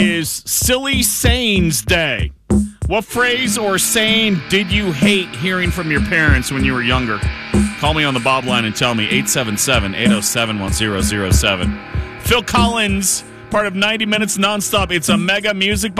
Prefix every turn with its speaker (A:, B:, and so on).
A: is Silly Sayings Day. What phrase or saying did you hate hearing from your parents when you were younger? Call me on the Bob line and tell me, 877-807-1007. Phil Collins, part of 90 Minutes Nonstop. It's a mega music box.